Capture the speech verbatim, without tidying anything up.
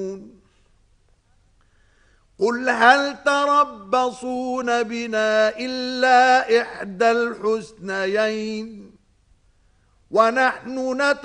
قل هل تربصون بنا إلا إحدى الحسنيين ونحن نتربص